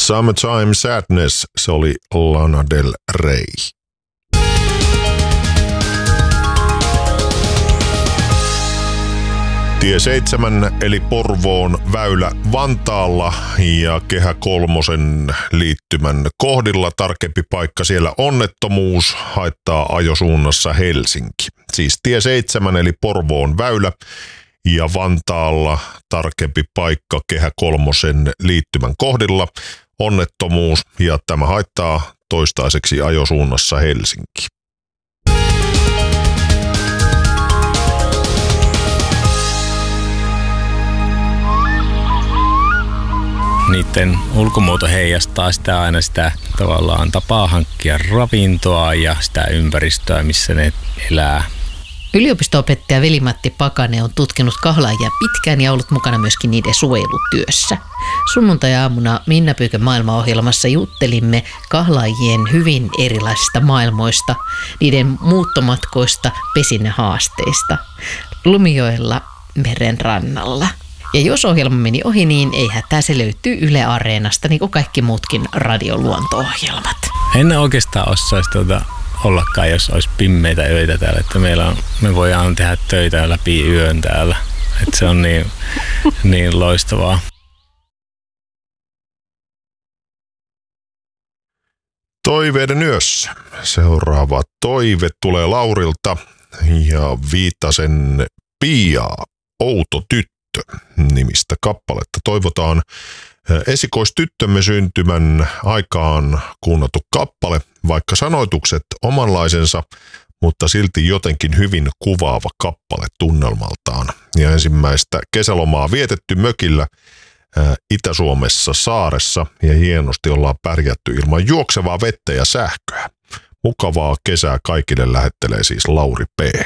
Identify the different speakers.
Speaker 1: Summertime Sadness, se oli Lana Del Rey. Tie 7 eli Porvoon väylä Vantaalla ja Kehä kolmosen liittymän kohdilla. Tarkempi paikka siellä onnettomuus, haittaa ajosuunnassa Helsinki. Siis tie 7 eli Porvoon väylä ja Vantaalla tarkempi paikka Kehä kolmosen liittymän kohdilla. Onnettomuus ja tämä haittaa toistaiseksi ajosuunnassa Helsinki.
Speaker 2: Niiden ulkomuoto heijastaa sitä aina sitä tavallaan tapaa hankkia ravintoa ja sitä ympäristöä, missä ne elää.
Speaker 3: Yliopisto-opettaja Veli-Matti Pakanen on tutkinut kahlaajia pitkään ja ollut mukana myöskin niiden suojelutyössä. Sunnuntai-aamuna Minna Pyykön maailmaohjelmassa juttelimme kahlaajien hyvin erilaisista maailmoista, niiden muuttomatkoista, pesinnähaasteista, Lumijoella meren rannalla. Ja jos ohjelma meni ohi, niin ei hätää, se löytyy Yle Areenasta, niin kuin kaikki muutkin radioluonto-ohjelmat.
Speaker 2: En oikeastaan osaisi ollakaan, jos olisi pimmeitä öitä täällä, että me voidaan tehdä töitä läpi yön täällä. Että se on niin loistavaa.
Speaker 1: Toiveiden yössä. Seuraava toive tulee Laurilta ja Viitasen Piaa, Outo tyttö nimistä kappaletta. Toivotaan esikoistyttömme syntymän aikaan kuunnattu kappale, vaikka sanoitukset omanlaisensa, mutta silti jotenkin hyvin kuvaava kappale tunnelmaltaan. Ja ensimmäistä kesälomaa vietetty mökillä Itä-Suomessa saaressa ja hienosti ollaan pärjätty ilman juoksevaa vettä ja sähköä. Mukavaa kesää kaikille lähettelee siis Lauri P.